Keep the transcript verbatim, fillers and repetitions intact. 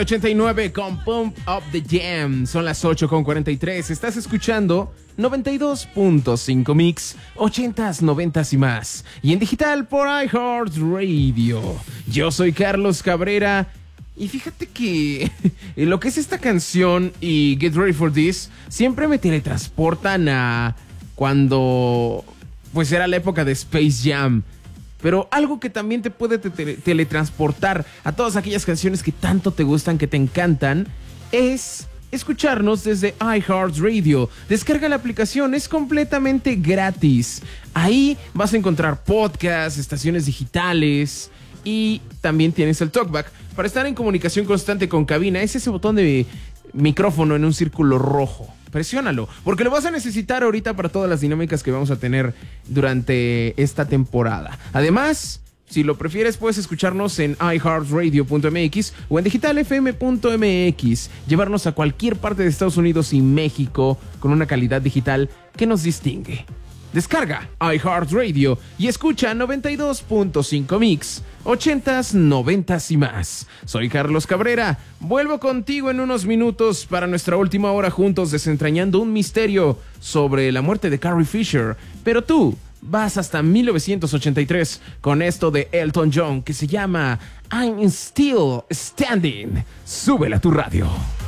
ochenta y nueve con Pump Up the Jam. Son las ocho con cuarenta y tres. Estás escuchando noventa y dos punto cinco Mix, ochentas, noventas y más. Y en digital por iHeartRadio. Yo soy Carlos Cabrera. Y fíjate que lo que es esta canción y Get Ready for This siempre me teletransportan a cuando pues era la época de Space Jam. Pero algo que también te puede te- te- teletransportar a todas aquellas canciones que tanto te gustan, que te encantan, es escucharnos desde iHeartRadio. Descarga la aplicación, es completamente gratis. Ahí vas a encontrar podcasts, estaciones digitales y también tienes el TalkBack para estar en comunicación constante con cabina. Es ese botón de micrófono en un círculo rojo. Presiónalo, porque lo vas a necesitar ahorita para todas las dinámicas que vamos a tener durante esta temporada. Además, si lo prefieres, puedes escucharnos en i heart radio punto m x o en digital f m punto m x. Llevarnos a cualquier parte de Estados Unidos y México con una calidad digital que nos distingue. Descarga iHeartRadio y escucha noventa y dos punto cinco Mix, ochentas, noventas y más. Soy Carlos Cabrera. Vuelvo contigo en unos minutos para nuestra última hora juntos desentrañando un misterio sobre la muerte de Carrie Fisher. Pero tú vas hasta mil novecientos ochenta y tres con esto de Elton John que se llama I'm Still Standing. Súbela a tu radio.